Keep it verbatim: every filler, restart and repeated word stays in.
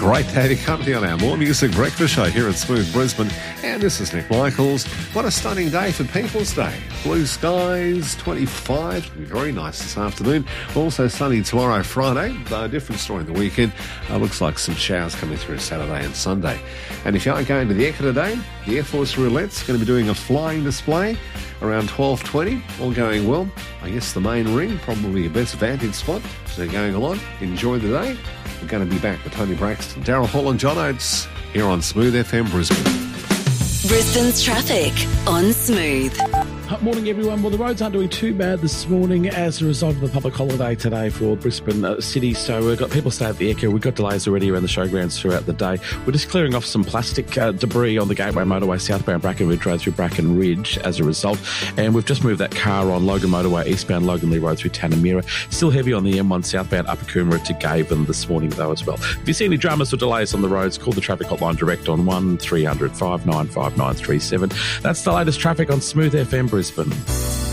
Great to have your company on our More Music Breakfast Show here at Smooth Brisbane. And this is Nick Michaels. What a stunning day for People's Day. Blue skies, twenty-five. It'll be very nice this afternoon. Also sunny tomorrow, Friday. Though a different story in the weekend. Uh, looks like some showers coming through Saturday and Sunday. And if you aren't going to the Ekka today, the Air Force Roulette's going to be doing a flying display around twelve twenty. All going well. I guess the main ring, probably your best vantage spot. So going along. Enjoy the day. We're going to be back with Tony Braxton, Daryl Hall and John Oates here on Smooth F M Brisbane. Brisbane's traffic on Smooth. Morning, everyone. Well, the roads aren't doing too bad this morning as a result of the public holiday today for Brisbane uh, City. So we've got people stay at the Ekka. We've got delays already around the showgrounds throughout the day. We're just clearing off some plastic uh, debris on the Gateway Motorway southbound Bracken Ridge Road through Bracken Ridge as a result. And we've just moved that car on Logan Motorway eastbound Logan Lee Road through Tanamira. Still heavy on the M one southbound Upper Coomera to Gaven this morning though as well. If you see any dramas or delays on the roads, call the traffic hotline direct on one three hundred five nine five nine three seven. That's the latest traffic on Smooth F M Brisbane.